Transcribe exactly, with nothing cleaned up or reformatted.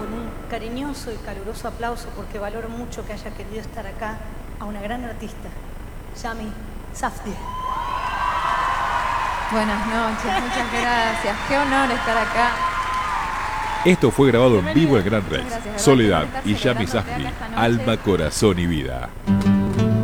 con un cariñoso y caluroso aplauso, porque valoro mucho que haya querido estar acá, a una gran artista, Yami Safdie. Buenas noches, muchas gracias. Qué honor estar acá. Esto fue grabado en Bienvenida. vivo en Gran Muchas Rex. gracias. Soledad Gracias por y estar Yami celebrándote Safdie, acá esta noche. alma, corazón y vida.